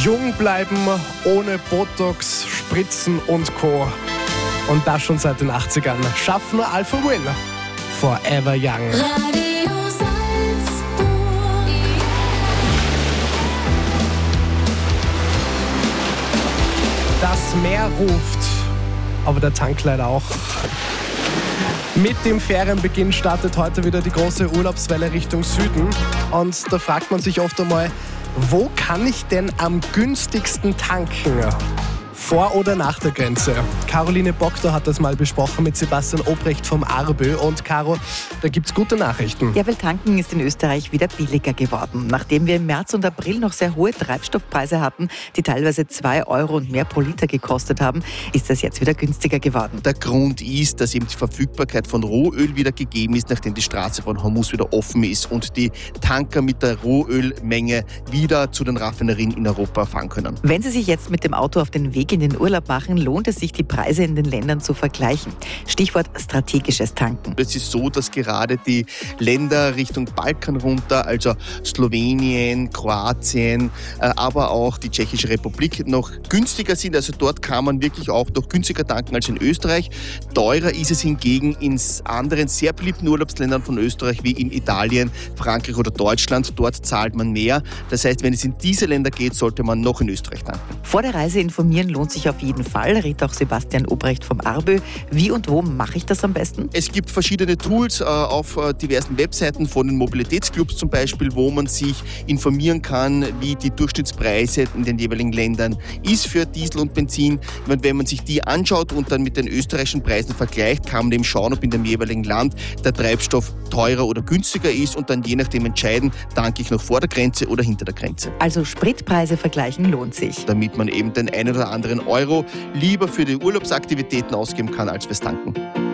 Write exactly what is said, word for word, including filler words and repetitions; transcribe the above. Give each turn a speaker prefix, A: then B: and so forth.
A: Jung bleiben, ohne Botox, Spritzen und Co. Und das schon seit den achtzigern. Schafft nur Alpha Will. Forever Young.
B: Radio Salzburg.
A: Das Meer ruft, aber der Tank leider auch. Mit dem Ferienbeginn startet heute wieder die große Urlaubswelle Richtung Süden. Und da fragt man sich oft einmal, wo kann ich denn am günstigsten tanken? Vor oder nach der Grenze? Caroline Bockter hat das mal besprochen mit Sebastian Obrecht vom Arbö. Und Caro, da gibt's gute Nachrichten.
C: Ja, weil tanken ist in Österreich wieder billiger geworden. Nachdem wir im März und April noch sehr hohe Treibstoffpreise hatten, die teilweise zwei Euro und mehr pro Liter gekostet haben, ist das jetzt wieder günstiger geworden.
D: Der Grund ist, dass eben die Verfügbarkeit von Rohöl wieder gegeben ist, nachdem die Straße von Hormuz wieder offen ist und die Tanker mit der Rohölmenge wieder zu den Raffinerien in Europa fahren können.
C: Wenn Sie sich jetzt mit dem Auto auf den Weg in den Urlaub machen, lohnt es sich, die Preise in den Ländern zu vergleichen. Stichwort strategisches Tanken.
D: Es ist so, dass gerade die Länder Richtung Balkan runter, also Slowenien, Kroatien, aber auch die Tschechische Republik noch günstiger sind. Also dort kann man wirklich auch noch günstiger tanken als in Österreich. Teurer ist es hingegen in anderen sehr beliebten Urlaubsländern von Österreich wie in Italien, Frankreich oder Deutschland. Dort zahlt man mehr. Das heißt, wenn es in diese Länder geht, sollte man noch in Österreich tanken.
C: Vor der Reise informieren lohnt sich auf jeden Fall, rät auch Sebastian Obrecht vom Arbö. Wie und wo mache ich das am besten?
D: Es gibt verschiedene Tools äh, auf äh, diversen Webseiten von den Mobilitätsclubs zum Beispiel, wo man sich informieren kann, wie die Durchschnittspreise in den jeweiligen Ländern ist für Diesel und Benzin. Und wenn man sich die anschaut und dann mit den österreichischen Preisen vergleicht, kann man eben schauen, ob in dem jeweiligen Land der Treibstoff teurer oder günstiger ist und dann je nachdem entscheiden, tanke ich noch vor der Grenze oder hinter der Grenze.
C: Also Spritpreise vergleichen lohnt sich.
D: Damit man eben den einen oder anderen Euro lieber für die Urlaubsaktivitäten ausgeben kann als fürs Tanken.